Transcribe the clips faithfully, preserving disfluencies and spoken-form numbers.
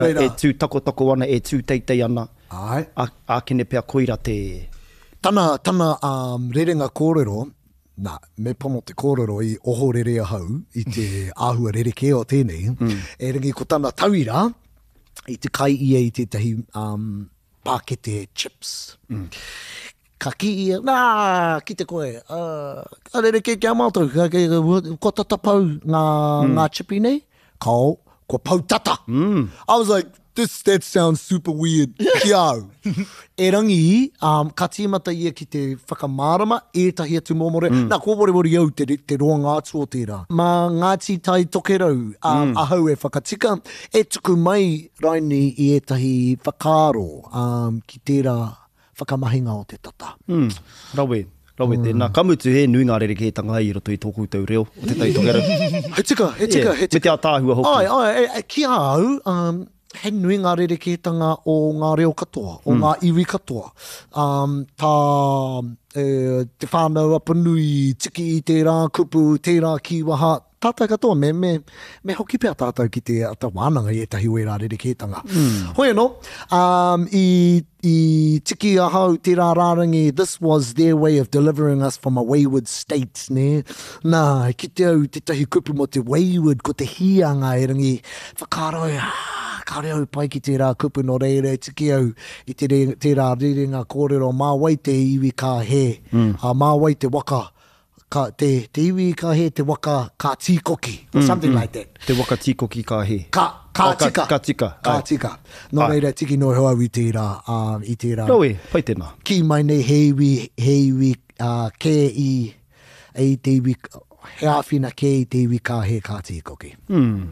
E tū tako tako ana, e tū teitei ana. Ai. A, a kene pia koira te... Tana, tana um, rerenga kōrero, nā, me pono te kōrero i oho rerea hau, i te āhua rereke o tēnei, mm. e ringi ko tana tauira, i te kai ia i te tahi um, pākete chips. Mm. Ka ki ia, nā, ki te koe, uh, a rereke kia mātou, ka, ka, ko tatapau ngā, mm. ngā chipi nei, kau, ko pautata. Mm. I was like, this, that sounds super weird. Ki au. E rangi, um, ka tīmata ia ki te whakamārama, ētahi atu mōmore. Mm. Nā, ko mori au te, te roa ngātu o tērā. Mā Ngāti Tai Tokerau, um, mm. ahau e whakatika, e tuku mai raini i ētahi whakaro um, ki tērā whakamahinga o te tata. Mm. Rawe. Rawe te, nā kamutu he nui ngā rere ke tanga i roto i tōku tau reo, o te tai tokerau. He tika, he tika, yeah. he tika. Me te atāhua hoki. Ai, ai, e, e, ki au, um, he nui ngā rere ke tanga o ngā reo katoa, o mm. ngā iwi katoa. Um, tā e, te whānau apanui, tiki i tērā kupu, tērā kiwaha, tātai katoa, me, me, me hoki pia tātou ki te ata wānanga i etahi ue rā rere ke tanga. Mm. Hoi anō, um, i, i tiki a hau tērā rārangi, this was their way of delivering us from a wayward state, ne? Nā, ki te au te tahi kupu mo te wayward, ko te hianga e rangi, whakaroi, ah, ka reo pai ki tērā kupu no reire, tiki au i te re, tērā rerenga kōrero, mā wai te iwi ka he, mm. uh, mā wai te waka, ka te, te iwi ka he, te waka ka tīkoki, or mm, something mm. like that. Te waka tīkoki ka he. Ka, ka oh, tika. Ka, ka tika. Ka tika. No reira, tiki no hoa i tērā, um, i tērā. Rawe, pai tēnā. Ki mai nei he iwi, he iwi, uh, ke i, e te iwi, he awhina ke i te iwi ka he ka tīkoki. Mm.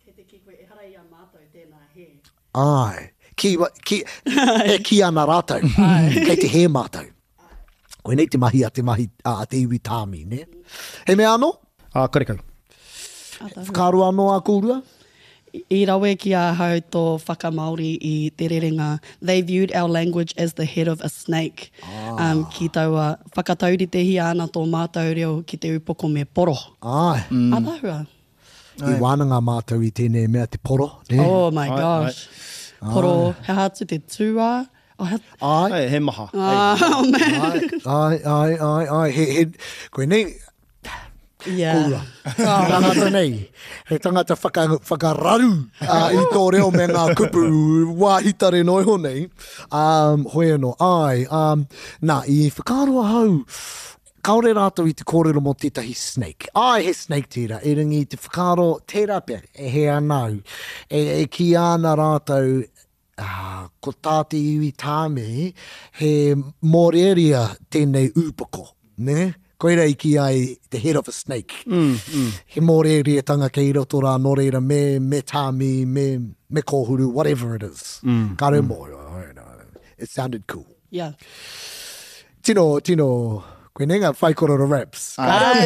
Ai, ki, ki, e ki ana rātou, kei te he mātou. Koe nei te mahi a te mahi a te iwi tāmi, ne? He mea anō? Ah, karekau. Whakaaro anō a kōrua? I rawe ki a hau tō whakamaori i te rerenga. They viewed our language as the head of a snake. Ah. Um, ki taua whakatauri te hi ana tō mātou reo ki te upoko me poro. Ai. Mm. Atahua. I wānanga mātou i tēnei mea te poro, ne? Oh my ai, gosh. Ai. Poro, he hatu te tūā. Oh, he... Ai. Ai, he maha. Ah, ai. Oh, man. Ai, ai, ai, ai. He, he, koe nei... Yeah. Kura. Oh. Tangata nei. He tangata whaka, whakararu uh, i tō reo me ngā kupu wāhitare noiho nei. Um, hoi anō, ai. Um, nā, i whakaroa hau... Kaore rātou i te kōrero mo tētahi snake. Ai, he snake tērā. E ringi te whakaro tērā pia, e he anau. E, e ki ana rātou, ah, ko tāte iwi tāme, he mōreria tēnei upoko, ne? Koera i ki ai the head of a snake. Mm, mm. He mōreria tanga kei roto rā no reira me, me tāmi, me, me kōhuru, whatever it is. Mm, Ka reo mm. mō, it sounded cool. Yeah. Tino, tino... Koe nenga whai kororo raps.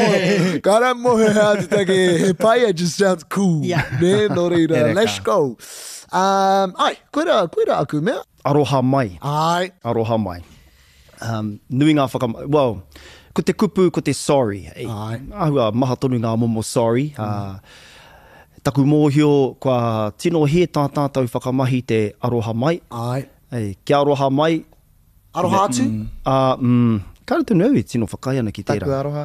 Kara mohe hea te take, he paia just sounds cool. Yeah. Ne, no reira, let's go. Um, ai, koera, koera aku mea? Aroha mai. Ai. Aroha mai. Um, nui ngā whaka... Well, ko te kupu, ko te sorry. Hey. Ai. Ahua, maha tonu ngā momo sorry. Mm. Uh, taku mōhio, kua tino he tā tātou whakamahi te aroha mai. Ai. Hey, kia aroha mai. Aroha atu? Mm, uh, mm, Kāra tu nau e tino whakai ana ki tērā. Taku aroha.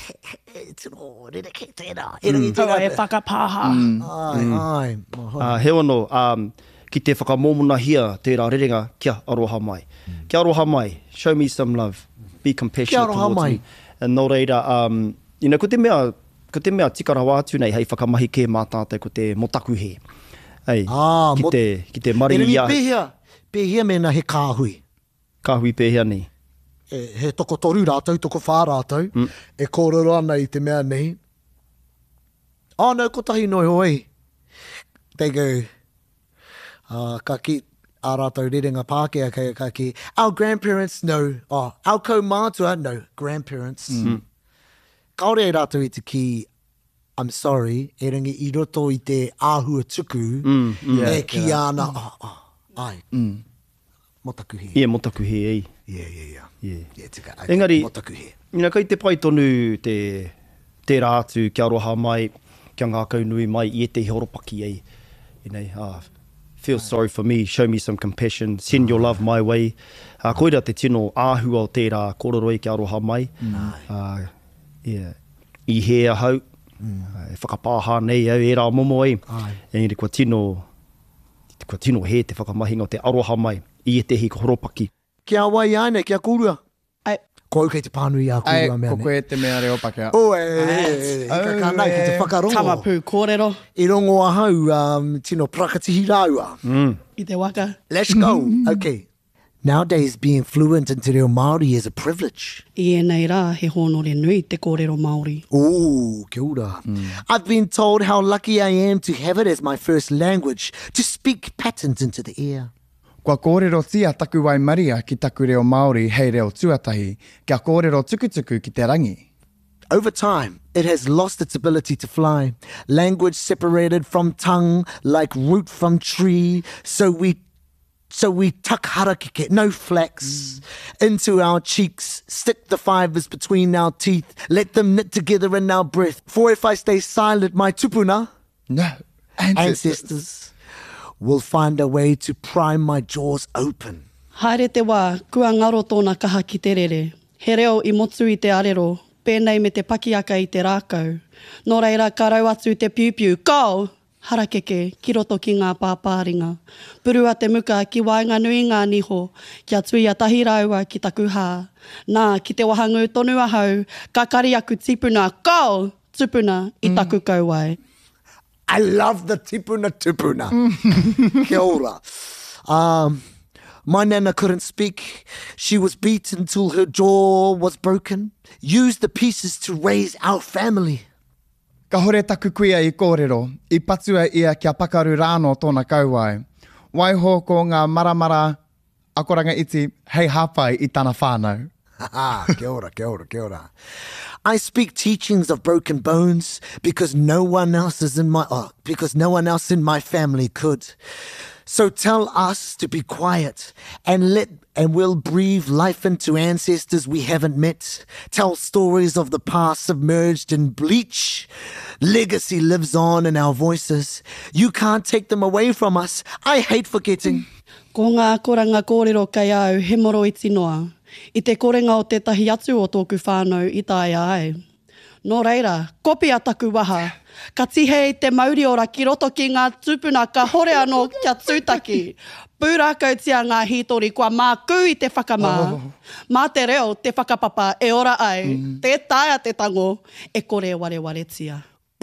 Tino, rere ke tērā. E rangi tērā. E whakapāha. Ai, ai. Uh, he ono, um, ki te whakamomona hia tērā rerenga, kia aroha mai. Mm. Kia aroha mai. Show me some love. Be compassionate towards mai. me. And no reira, um, you know, ko te mea, ko te mea tikarawa atu nei, hei whakamahi ke mā tātou ko te motaku he. Hei, ah, ki, te, ki te mari ia. E rangi pēhea, pēhea mena he kāhui. Kāhui pēhea nei. E, he toko toru rātou, toko whā rātou, mm. e kōrero ana i te mea nei. Oh no, ko tahi noi hoi. They go, uh, ka ki a rātou rerenga Pākehā, ka, ka ki, our grandparents, no. Oh, our kaumātua, no. Grandparents. Mm. Kaore e rātou i te ki, I'm sorry, e rangi i roto i te āhua tuku, mm, mm, e ki yeah. ana, oh, oh, ai. Mm. Motaku he. Yeah, motaku he, ei. Yeah, yeah, yeah. Yeah. Yeah, tika, ai, Engari, motaku he. Ina, kai te pai tonu te, te rātu, kia aroha mai, kia ngā kaunui mai, i e te horopaki ei. Inei, ah, feel sorry for me, show me some compassion, send your love my way. Uh, koira te tino āhua o tērā kōrero i ki aroha mai. Uh, yeah. I hea hau, mm. uh, whakapāha nei au e rā momo ei. E ngiri kua tino, kua tino he te whakamahinga o te aroha mai i e tehi ka horopaki. Kia wai aine, kia kūrua. Ai. Ko au kei te pānui a kūrua mea Ai, ko koe te mea reo pakea. O e, e, e, ka kānei ki te whakarongo. Tamapu kōrero. I rongo a hau, um, tino prakatihi rāua. Mm. I te waka. Let's go. Okay. Nowadays, being fluent in te reo Māori is a privilege. I e nei rā, he honore nui te kōrero Māori. Ooh, kia ora. I've been told how lucky I am to have it as my first language, to speak patterns into the air. Kua kōrero tia taku wai maria ki taku reo Māori hei reo tuatahi, kia kōrero tukutuku ki te rangi. Over time, it has lost its ability to fly. Language separated from tongue like root from tree, so we So we tuck harakeke, no flex, mm. into our cheeks, stick the fibers between our teeth, let them knit together in our breath. For if I stay silent, my tupuna, no, ancestors, ancestors will find a way to pry my jaws open. Haere te wā, kua ngaro tōna kaha ki te rere. He reo i motu i te arero, pēnei me te pakiaka i te rākau. Nō reira, ka rau atu te piu-piu, go! Harakeke, ki roto ki ngā pāpāringa. Purua te muka ki wainga nui ngā niho, kia tui a tahi raua ki taku hā. Nā, ki te wahangu tonu ahau, ka kari aku tipuna, go! Tupuna i taku kauai. I love the tipuna tupuna. Kia ora. Um, my nana couldn't speak. She was beaten till her jaw was broken. Used the pieces to raise our family. Ka hore taku kuia i kōrero, i patua ia kia pakaru rāno tōna kauai. Waiho ko ngā maramara akoranga iti hei hapai i tāna whānau. Kia ora, kia ora, kia ora. I speak teachings of broken bones because no one else is in my oh, because no one else in my family could. So tell us to be quiet and let and we'll breathe life into ancestors we haven't met. Tell stories of the past submerged in bleach. Legacy lives on in our voices. You can't take them away from us. I hate forgetting. Ko ngā koranga kōrero kai au, he moro iti noa. I te korenga o tētahi atu o tōku whānau i tae ai. Nō reira, kopi a taku waha. Ka tihe i te mauri ora ki roto ki ngā tupuna ka hore anō kia tūtaki. Pūrākau tia ngā hitori kua māku i te whakamā. Oh. Mā te reo, te whakapapa e ora ai. Mm. Te taia te tango, e kore ware ware tia.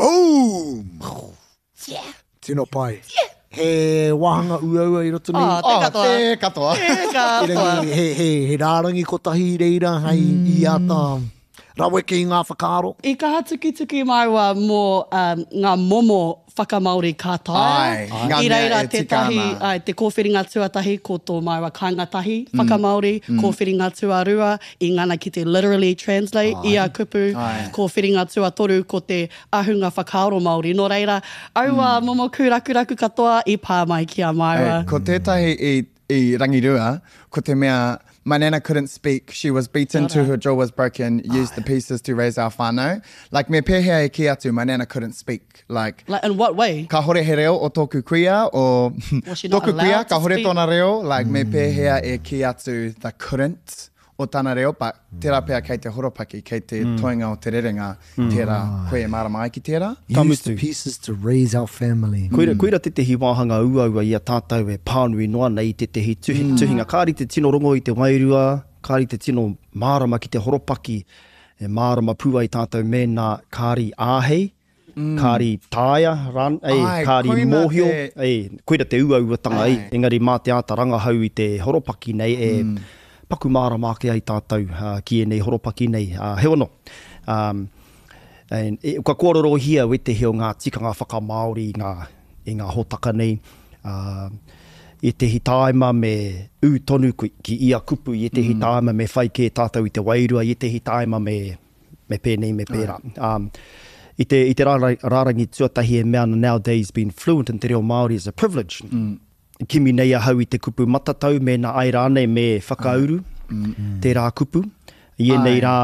Boom! Yeah. Tino pai. Yeah. He wahanga uaua i roto nei. Oh, te katoa. Oh, te katoa. Te katoa. he, he, he rārangi kotahi reira hei mm. i ata rawe ki ngā whakaaro. I kaha tuki-tuki maua mō um, ngā momo whakamauri kātaia. Ai, ngā I reira mea e te tahi, tikana. ai, te kōwhiringa tuatahi ko tō maua kāngatahi whakamauri, mm. kōwhiringa tuarua, i ngana ki te literally translate, ai. Ia kupu, Ai. kōwhiringa tuatoru ko te ahunga whakaaro Māori. Nō reira, aua mm. momo kūrakuraku katoa i pā mai ki a maua. Hey, ko tētahi i, i rangirua, ko te mea, my nana couldn't speak. She was beaten till her jaw was broken, used the pieces to raise our whānau. Like, me pēhea e ki atu, my nana couldn't speak. Like, Like, in what way? ka hore he reo o tōku kuia, o Was she not tōku allowed kuia, to ka hore speak? tōna reo, like, mm. me pēhea e ki atu the couldn't o tāna reo, but tērā pēr kei te horopaki, kei te mm. toinga o te rerenga, mm. tērā koe e marama ai ki tērā. Use the pieces to raise our family. Koira, mm. koira te tehi wāhanga uaua i a tātou e pānui noa nei te tehi tuhi, mm. tuhinga. Kāri te tino rongo i te wairua, kāri te tino mārama ki te horopaki, e mārama pua i tātou mēnā kāri āhei, mm. kāri tāia, ran, ei, Ai, kāri koina mōhio, te- ei, koira te uauatanga ei, Ai. engari mā te āta rangahau i te horopaki nei, e mm. paku mārama ke ai tātou uh, ki e nei horopaki nei. Uh, he ono, um, and, e, ka kōrero hia we te heo ngā tikanga whakamaori i ngā, i ngā hotaka nei, uh, i te hitaima me u tonu ki, ki ia kupu, i te hitaima me whai ke tātou i te wairua, i te hitaima me, me pēnei me pērā. Um, i te, i te rārangi, rārangi tuatahi e mea nowadays being fluent in te reo Māori is a privilege. Mm. Kimi nei a hau i te kupu matatau me nā aira ane me whakauru, mm. te rā kupu. I e nei rā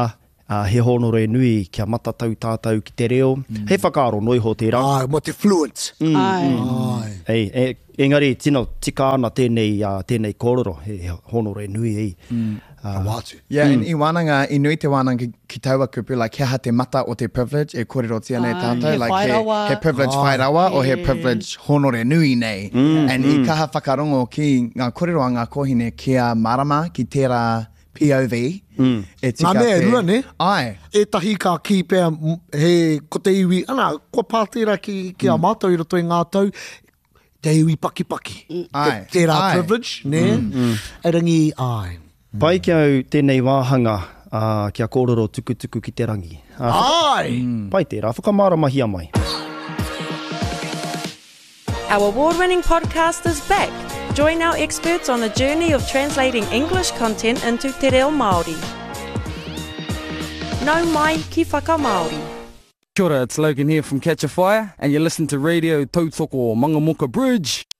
uh, he honore nui kia matatau tātou ki te reo. Mm. He whakaaro noi ho te rā. Ai, mo te fluent. Mm. Ai. Ai. Ei, e, engari, tino, tika ana tēnei, uh, tēnei kōrero, he honore nui ei. Mm. Uh, wātu. Yeah, mm. and i wānanga, i nui te wānanga ki, ki taua kupu, like he ha te mata o te privilege e kōrero tia nei tātou, he like he, whairawa. he privilege Ah. whairawa o he Yeah. privilege honore nui nei. Mm. And mm. i kaha whakarongo ki ngā kōrero a ngā kohine kia marama ki tērā P O V. Mm. E tika Ngā mea te- rua, ne? Ai. E tahi ka ki pēr m- he ko te iwi, ana, ko pātera ki, ki a mātou i roto i ngā tau, te iwi paki paki. Ai. Te, tērā Ai. privilege, ne? Mm. Mm. E rangi, ai. Pai ki au tēnei wāhanga uh, kia kōrero tuku tuku ki te rangi. Uh, Ai! Pai tērā, whakamarama mai. Our award-winning podcast is back. Join our experts on the journey of translating English content into te reo Māori. Nau mai ki whakamāori. Kia ora, it's Logan here from Catch a Fire, and you listen to Radio Tautoko Mangamoka Bridge.